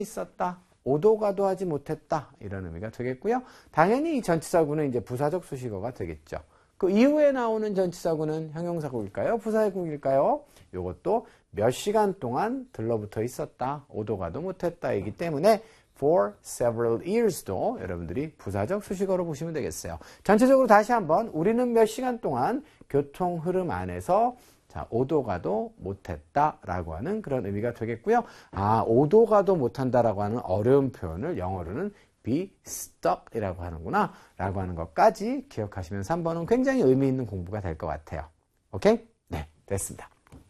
있었다. 오도 가도 하지 못했다. 이런 의미가 되겠고요. 당연히 이 전치사구는 이제 부사적 수식어가 되겠죠. 그 이후에 나오는 전치사구는 형용사구일까요? 부사구일까요? 이것도 몇 시간 동안 들러붙어 있었다. 오도 가도 못했다. 이기 때문에 for several years도 여러분들이 부사적 수식어로 보시면 되겠어요. 전체적으로 다시 한번 우리는 몇 시간 동안 교통 흐름 안에서 자, 오도 가도 못했다라고 하는 그런 의미가 되겠고요. 아, 오도 가도 못한다라고 하는 어려운 표현을 영어로는 be stuck이라고 하는구나 라고 하는 것까지 기억하시면 3번은 굉장히 의미 있는 공부가 될 것 같아요. 오케이? 네, 됐습니다.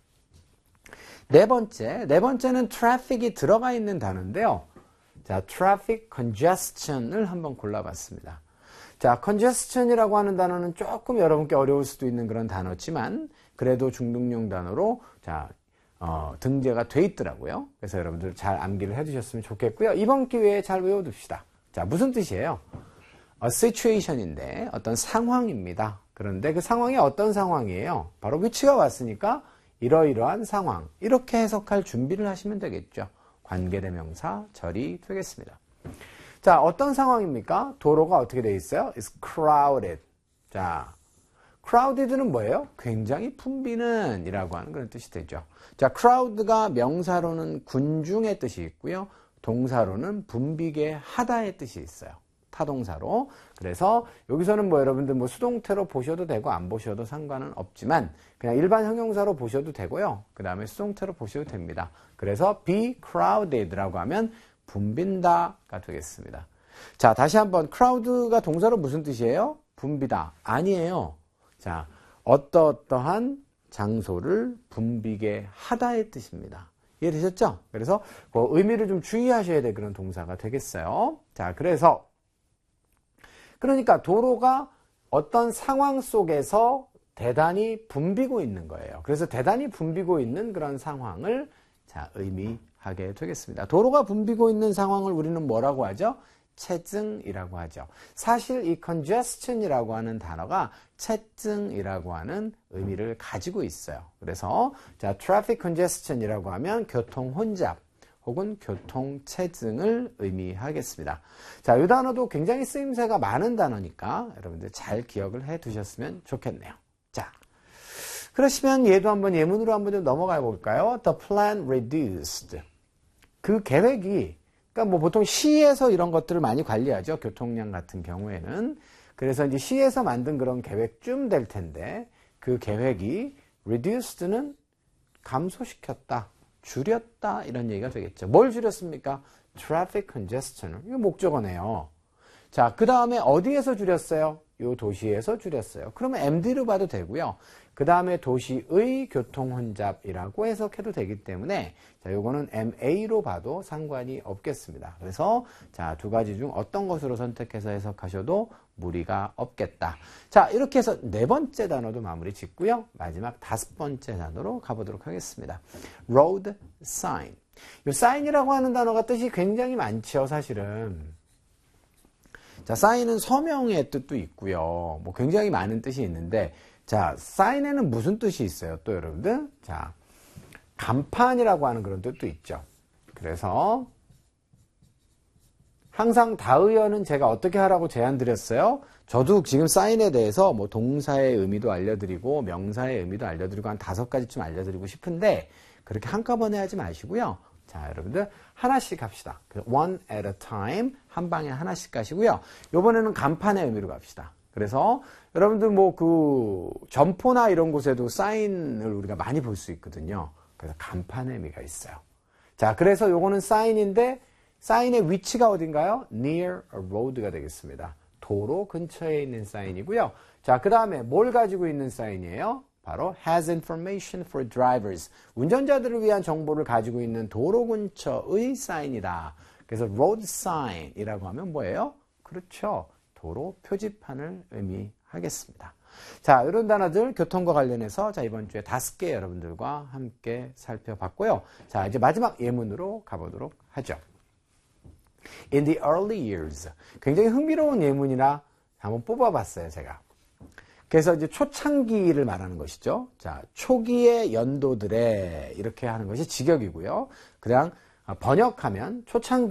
네 번째는 traffic이 들어가 있는 단어인데요. 자, traffic congestion을 한번 골라봤습니다. 자, congestion이라고 하는 단어는 조금 여러분께 어려울 수도 있는 그런 단어지만 그래도 중등용 단어로 자, 등재가 돼 있더라고요. 그래서 여러분들 잘 암기를 해두셨으면 좋겠고요. 이번 기회에 잘 외워둡시다. 자, 무슨 뜻이에요? A situation인데 어떤 상황입니다. 그런데 그 상황이 어떤 상황이에요? 바로 위치가 왔으니까 이러이러한 상황 이렇게 해석할 준비를 하시면 되겠죠. 관계대명사 절이 되겠습니다. 자, 어떤 상황입니까? 도로가 어떻게 되어 있어요? It's crowded. 자, crowded는 뭐예요? 굉장히 붐비는 이라고 하는 그런 뜻이 되죠. 자, crowd가 명사로는 군중의 뜻이 있고요. 동사로는 붐비게 하다의 뜻이 있어요. 타동사로. 그래서 여기서는 뭐 여러분들 뭐 수동태로 보셔도 되고 안 보셔도 상관은 없지만 그냥 일반 형용사로 보셔도 되고요. 그 다음에 수동태로 보셔도 됩니다. 그래서 be crowded라고 하면 붐빈다가 되겠습니다. 자, 다시 한번 crowd가 동사로 무슨 뜻이에요? 붐비다. 아니에요. 자, 어떠한 장소를 붐비게 하다의 뜻입니다. 이해되셨죠? 그래서 그 의미를 좀 주의하셔야 될 그런 동사가 되겠어요. 자, 그러니까 도로가 어떤 상황 속에서 대단히 붐비고 있는 거예요. 그래서 대단히 붐비고 있는 그런 상황을 자, 의미하게 되겠습니다. 도로가 붐비고 있는 상황을 우리는 뭐라고 하죠? 체증이라고 하죠. 사실 이 congestion이라고 하는 단어가 체증이라고 하는 의미를 가지고 있어요. 그래서 자, traffic congestion이라고 하면 교통 혼잡 혹은 교통 체증을 의미하겠습니다. 자, 이 단어도 굉장히 쓰임새가 많은 단어니까 여러분들 잘 기억을 해 두셨으면 좋겠네요. 자, 그러시면 얘도 한번 예문으로 한번 좀 넘어가 볼까요? The plan reduced. 그 계획이 그러니까 뭐 보통 시에서 이런 것들을 많이 관리하죠. 교통량 같은 경우에는. 그래서 이제 시에서 만든 그런 계획쯤 될 텐데 그 계획이 reduced는 감소시켰다, 줄였다 이런 얘기가 되겠죠. 뭘 줄였습니까? traffic congestion. 이거 목적어네요. 자, 그 다음에 어디에서 줄였어요? 이 도시에서 줄였어요. 그러면 MD로 봐도 되고요. 그 다음에 도시의 교통 혼잡이라고 해석해도 되기 때문에 자, 요거는 MA로 봐도 상관이 없겠습니다. 그래서 자, 두 가지 중 어떤 것으로 선택해서 해석하셔도 무리가 없겠다. 자, 이렇게 해서 네 번째 단어도 마무리 짓고요. 마지막 다섯 번째 단어로 가보도록 하겠습니다. road sign. 이 sign이라고 하는 단어가 뜻이 굉장히 많죠, 사실은. 자, sign은 서명의 뜻도 있고요. 뭐 굉장히 많은 뜻이 있는데 자, sign에는 무슨 뜻이 있어요? 또 여러분들? 자, 간판이라고 하는 그런 뜻도 있죠. 그래서 항상 다의어는 제가 어떻게 하라고 제안 드렸어요? 저도 지금 사인에 대해서 뭐 동사의 의미도 알려드리고 명사의 의미도 알려드리고 한 5가지쯤 알려드리고 싶은데 그렇게 한꺼번에 하지 마시고요. 자, 여러분들 하나씩 합시다. one at a time, 한 방에 하나씩 가시고요. 이번에는 간판의 의미로 갑시다. 그래서 여러분들 뭐 그 점포나 이런 곳에도 사인을 우리가 많이 볼 수 있거든요. 그래서 간판의 의미가 있어요. 자, 그래서 요거는 사인인데 사인의 위치가 어딘가요? near a road가 되겠습니다. 도로 근처에 있는 사인이고요. 자, 그 다음에 뭘 가지고 있는 사인이에요? 바로 has information for drivers. 운전자들을 위한 정보를 가지고 있는 도로 근처의 사인이다. 그래서 road sign이라고 하면 뭐예요? 그렇죠. 도로 표지판을 의미하겠습니다. 자, 이런 단어들 교통과 관련해서 자, 이번 주에 5개 여러분들과 함께 살펴봤고요. 자, 이제 마지막 예문으로 가보도록 하죠. In the early years. 굉장히 흥미로운 예문이라 한번 뽑아봤어요, 제가. 그래서 이제 초창기를 말하는 것이죠. 자, 초기의 연도들에 이렇게 하는 것이 직역이고요. 그냥 번역하면 초창